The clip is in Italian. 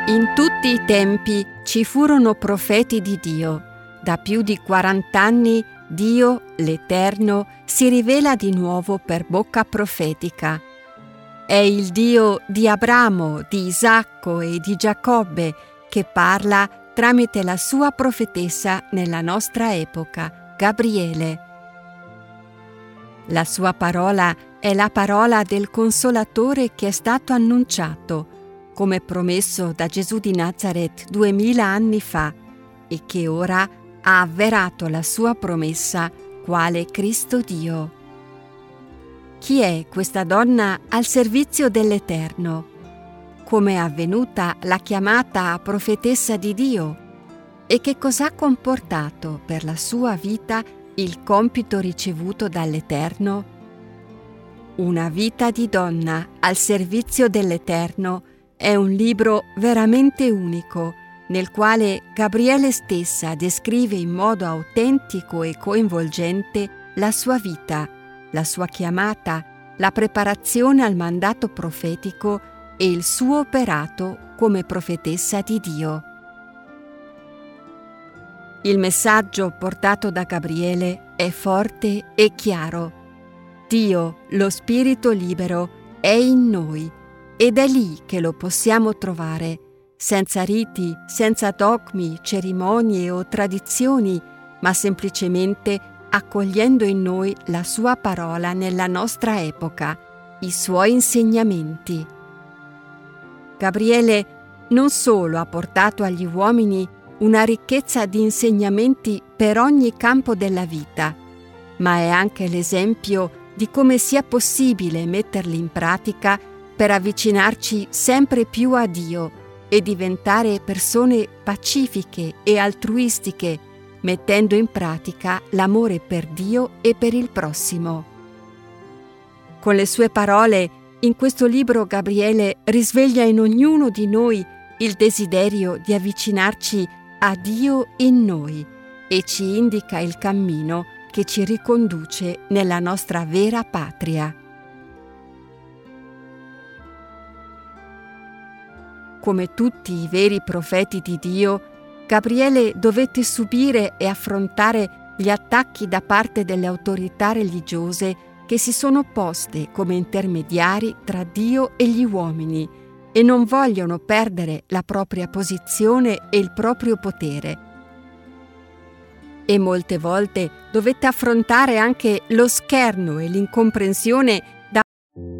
In tutti i tempi ci furono profeti di Dio. Da più di 40 anni Dio, l'Eterno, si rivela di nuovo per bocca profetica. È il Dio di Abramo, di Isacco e di Giacobbe che parla tramite la sua profetessa nella nostra epoca, Gabriele. La sua parola è la parola del Consolatore che è stato annunciato, come promesso da Gesù di Nazaret 2000 anni fa, e che ora ha avverato la sua promessa quale Cristo Dio. Chi è questa donna al servizio dell'Eterno? Come è avvenuta la chiamata a profetessa di Dio? E che cosa ha comportato per la sua vita il compito ricevuto dall'Eterno? Una vita di donna al servizio dell'Eterno è un libro veramente unico, nel quale Gabriele stessa descrive in modo autentico e coinvolgente la sua vita, la sua chiamata, la preparazione al mandato profetico e il suo operato come profetessa di Dio. Il messaggio portato da Gabriele è forte e chiaro. Dio, lo Spirito libero, è in noi ed è lì che lo possiamo trovare, senza riti, senza dogmi, cerimonie o tradizioni, ma semplicemente accogliendo in noi la sua parola nella nostra epoca, i suoi insegnamenti. Gabriele non solo ha portato agli uomini una ricchezza di insegnamenti per ogni campo della vita, ma è anche l'esempio di come sia possibile metterli in pratica per avvicinarci sempre più a Dio e diventare persone pacifiche e altruistiche, mettendo in pratica l'amore per Dio e per il prossimo. Con le sue parole, in questo libro Gabriele risveglia in ognuno di noi il desiderio di avvicinarci a Dio in noi e ci indica il cammino che ci riconduce nella nostra vera patria. Come tutti i veri profeti di Dio, Gabriele dovette subire e affrontare gli attacchi da parte delle autorità religiose che si sono poste come intermediari tra Dio e gli uomini e non vogliono perdere la propria posizione e il proprio potere. E molte volte dovette affrontare anche lo scherno e l'incomprensione